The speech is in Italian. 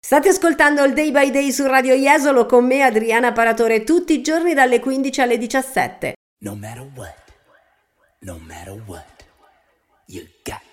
State ascoltando il Day by Day su Radio Jesolo con me Adriana Paratore tutti i giorni dalle 15 alle 17. No matter what, you got